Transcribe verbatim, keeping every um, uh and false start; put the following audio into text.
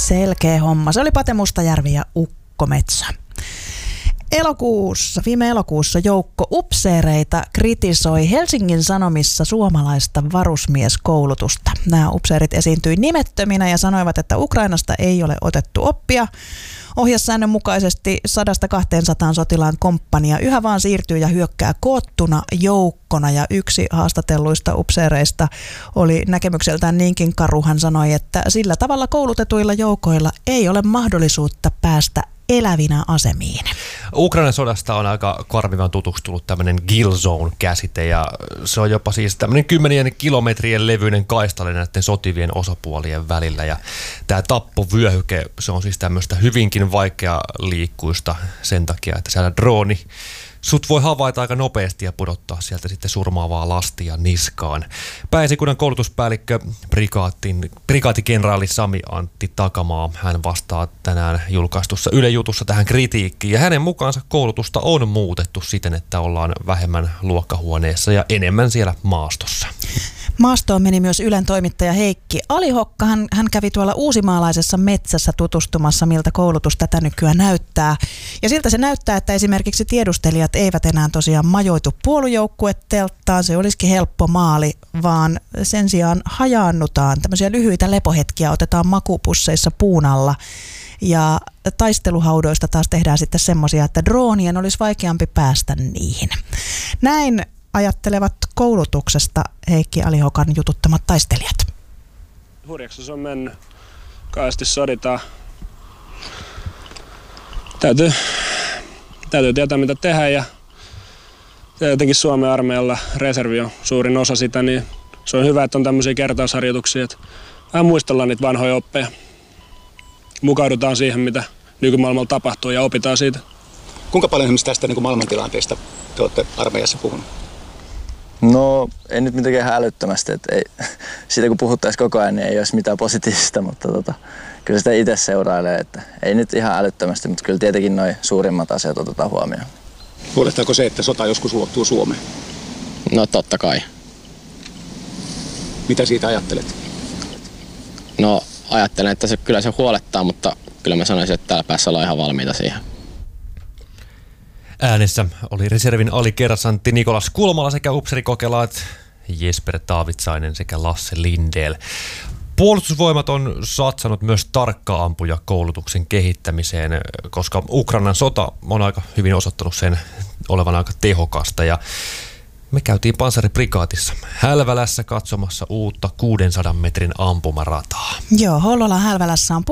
Selkeä homma. Se oli Pate Mustajärvi ja Ukko Metsä. Elokuussa, viime elokuussa joukko upseereita kritisoi Helsingin Sanomissa suomalaista varusmieskoulutusta. Nämä upseerit esiintyi nimettöminä ja sanoivat, että Ukrainasta ei ole otettu oppia. Ohjesäännön mukaisesti sadasta kahteensataan sotilaan komppania yhä vaan siirtyy ja hyökkää koottuna joukkona. Ja yksi haastatelluista upseereista oli näkemykseltään niinkin karu. Hän sanoi, että sillä tavalla koulutetuilla joukoilla ei ole mahdollisuutta päästä elävinä asemiin. Ukrainan sodasta on aika karmivan tutuksi tullut tämmöinen kill zone-käsite, ja se on jopa siis tämmöinen kymmenien kilometrien levyinen kaistale näiden sotivien osapuolien välillä. Ja tämä tappovyöhyke, se on siis tämmöistä hyvinkin vaikea liikkuista sen takia, että siellä drooni sut voi havaita aika nopeasti ja pudottaa sieltä sitten surmaavaa lastia niskaan. Pääesikunnan koulutuspäällikkö prikaatin, prikaatikenraali Sami Antti Takamaa, hän vastaa tänään julkaistussa Yle Jutussa tähän kritiikkiin. Ja hänen mukaansa koulutusta on muutettu siten, että ollaan vähemmän luokkahuoneessa ja enemmän siellä maastossa. Maastoon meni myös Ylen toimittaja Heikki Alihokka. Hän, hän kävi tuolla uusimaalaisessa metsässä tutustumassa, miltä koulutus tätä nykyään näyttää. Ja siltä se näyttää, että esimerkiksi tiedustelijat eivät enää tosiaan majoitu puolujoukkuetelttaan. Se olisikin helppo maali, vaan sen sijaan hajaannutaan. Tämmöisiä lyhyitä lepohetkiä otetaan makupusseissa puun alla. Ja taisteluhaudoista taas tehdään sitten semmoisia, että droonien olisi vaikeampi päästä niihin. Näin ajattelevat koulutuksesta Heikki Alihokan jututtamat taistelijat. Hurjaksi se on mennyt. Kaasti soditaan. Täytyy, täytyy tietää mitä tehdä, ja jotenkin Suomen armeijalla reservi on suurin osa sitä, niin se on hyvä, että on tämmöisiä kertausharjoituksia, että vähän muistellaan niitä vanhoja oppeja. Mukaudutaan siihen, mitä nykymaailmalla tapahtuu, ja opitaan siitä. Kuinka paljon esimerkiksi tästä niin kuin maailmantilanteesta te olette armeijassa puhunut? No ei nyt mitenkään älyttömästi, että ei, siitä kun puhuttaisiin koko ajan, niin ei olisi mitään positiivista, mutta tota, kyllä sitä itse seurailee, että ei nyt ihan älyttömästi, mutta kyllä tietenkin nuo suurimmat asiat otetaan huomioon. Huolettaako se, että sota joskus ulottuu Suomeen? No totta kai. Mitä siitä ajattelet? No ajattelen, että se, kyllä se huolettaa, mutta kyllä mä sanoisin, että täällä päässä ollaan ihan valmiita siihen. Äänessä oli reservin alikersantti Nikolas Kulmala sekä upserikokelaat Jesper Taavitsainen sekä Lasse Lindell. Puolustusvoimat on satsannut myös tarkka-ampujakoulutuksen kehittämiseen, koska Ukrainan sota on aika hyvin osoittanut sen olevan aika tehokasta. Ja me käytiin panssariprikaatissa Hälvälässä katsomassa uutta kuudensadan metrin ampumarataa. Joo, Hollolan Hälvälässä on